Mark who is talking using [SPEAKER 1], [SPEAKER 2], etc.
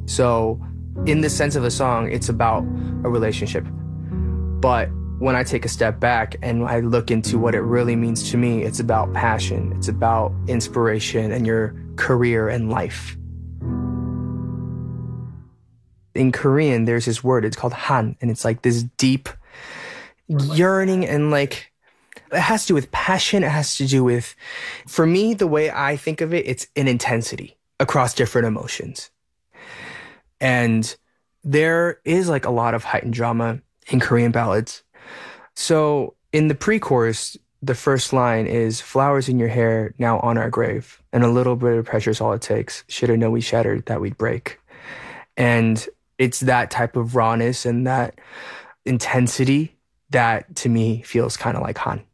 [SPEAKER 1] So in the sense of the song, it's about a relationship. But when I take a step back and I look into what it really means to me, it's about passion. It's about inspiration and your career and life. In Korean, there's this word, it's called han, and it's like this deep yearning and like, it has to do with passion. It has to do with, for me, the way I think of it, it's an intensity across different emotions. And there is like a lot of heightened drama in Korean ballads. So in the pre-chorus, the first line is, flowers in your hair, now on our grave, and a little bit of pressure's all it takes. Should have known we shattered, that we'd break. And it's that type of rawness and that intensity that, to me, feels kind of like Han.